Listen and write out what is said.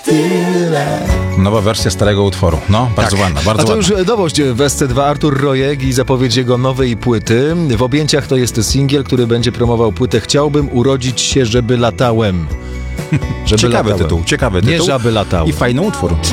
tyle. Nowa wersja starego utworu. No, bardzo ładna, bardzo A to ładna. już nowość w SC2. Artur Rojek i zapowiedź jego nowej płyty. W objęciach to jest singiel, który będzie promował płytę Chciałbym urodzić się, żeby latałem. Ciekawy tytuł. Nie żaby latałem. I fajny utwór.